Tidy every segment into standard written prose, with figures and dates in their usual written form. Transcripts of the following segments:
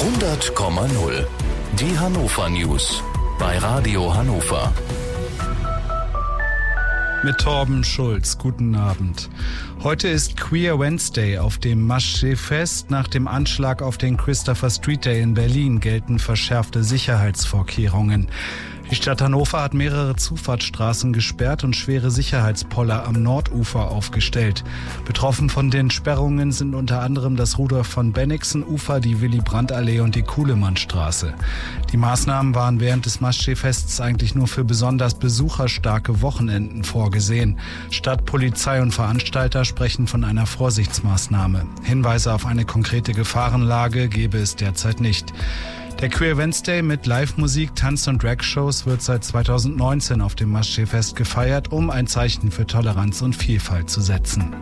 100,0. Die Hannover News bei Radio Hannover. Mit Torben Schulz. Guten Abend. Heute ist Queer Wednesday auf dem Maschsee-Fest. Nach dem Anschlag auf den Christopher Street Day in Berlin gelten verschärfte Sicherheitsvorkehrungen. Die Stadt Hannover hat mehrere Zufahrtsstraßen gesperrt und schwere Sicherheitspoller am Nordufer aufgestellt. Betroffen von den Sperrungen sind unter anderem das Rudolf-von-Bennigsen-Ufer, die Willy-Brandt-Allee und die Kuhlemannstraße. Die Maßnahmen waren während des Maschsee-Fests eigentlich nur für besonders besucherstarke Wochenenden vorgesehen. Stadt, Polizei und Veranstalter sprechen von einer Vorsichtsmaßnahme. Hinweise auf eine konkrete Gefahrenlage gebe es derzeit nicht. Der Queer Wednesday mit Live-Musik, Tanz- und Drag-Shows wird seit 2019 auf dem Maschsee-Fest gefeiert, um ein Zeichen für Toleranz und Vielfalt zu setzen.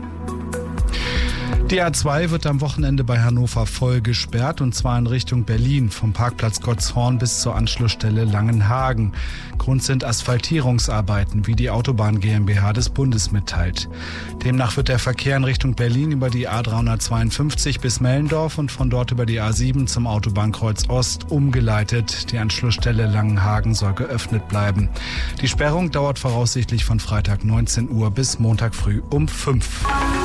Die A2 wird am Wochenende bei Hannover voll gesperrt, und zwar in Richtung Berlin, vom Parkplatz Gottshorn bis zur Anschlussstelle Langenhagen. Grund sind Asphaltierungsarbeiten, wie die Autobahn GmbH des Bundes mitteilt. Demnach wird der Verkehr in Richtung Berlin über die A352 bis Mellendorf und von dort über die A7 zum Autobahnkreuz Ost umgeleitet. Die Anschlussstelle Langenhagen soll geöffnet bleiben. Die Sperrung dauert voraussichtlich von Freitag 19 Uhr bis Montag früh um 5.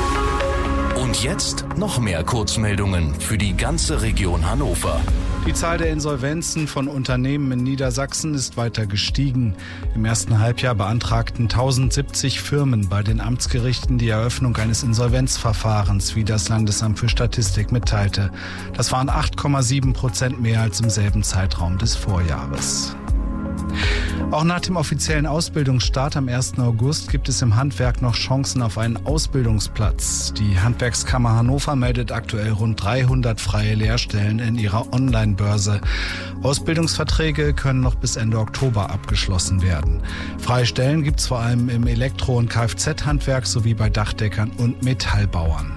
Und jetzt noch mehr Kurzmeldungen für die ganze Region Hannover. Die Zahl der Insolvenzen von Unternehmen in Niedersachsen ist weiter gestiegen. Im ersten Halbjahr beantragten 1070 Firmen bei den Amtsgerichten die Eröffnung eines Insolvenzverfahrens, wie das Landesamt für Statistik mitteilte. Das waren 8,7% mehr als im selben Zeitraum des Vorjahres. Auch nach dem offiziellen Ausbildungsstart am 1. August gibt es im Handwerk noch Chancen auf einen Ausbildungsplatz. Die Handwerkskammer Hannover meldet aktuell rund 300 freie Lehrstellen in ihrer Online-Börse. Ausbildungsverträge können noch bis Ende Oktober abgeschlossen werden. Freie Stellen gibt es vor allem im Elektro- und Kfz-Handwerk sowie bei Dachdeckern und Metallbauern.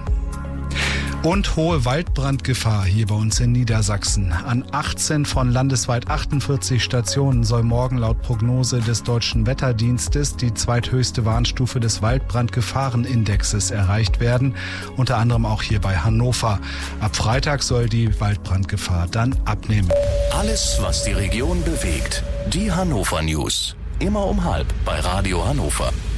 Und hohe Waldbrandgefahr hier bei uns in Niedersachsen. An 18 von landesweit 48 Stationen soll morgen laut Prognose des Deutschen Wetterdienstes die zweithöchste Warnstufe des Waldbrandgefahrenindexes erreicht werden, unter anderem auch hier bei Hannover. Ab Freitag soll die Waldbrandgefahr dann abnehmen. Alles, was die Region bewegt. Die Hannover News. Immer um 12:30 bei Radio Hannover.